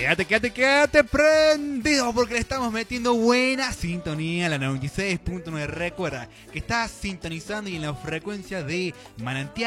Quédate prendido porque le estamos metiendo buena sintonía a la 96.9. Recuerda que estás sintonizando y en la frecuencia de Manantial